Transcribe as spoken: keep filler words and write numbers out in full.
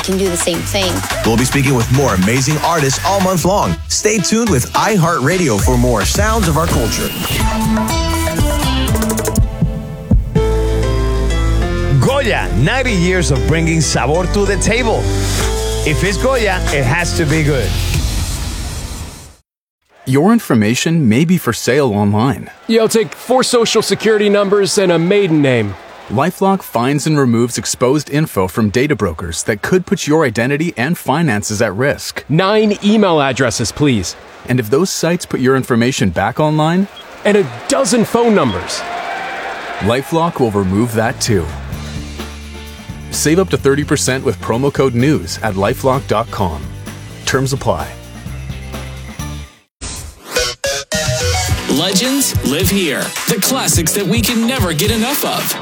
can do the same thing. We'll be speaking with more amazing artists all month long. Stay tuned with iHeartRadio for more sounds of our culture. Goya, ninety years of bringing sabor to the table. If it's Goya, it has to be good. Your information may be for sale online. Yeah, I'll take four social security numbers and a maiden name. LifeLock finds and removes exposed info from data brokers that could put your identity and finances at risk. Nine email addresses, please. And if those sites put your information back online? And a dozen phone numbers. LifeLock will remove that too. Save up to thirty percent with promo code NEWS at lifelock dot com. Terms apply. Legends live here. The classics that we can never get enough of.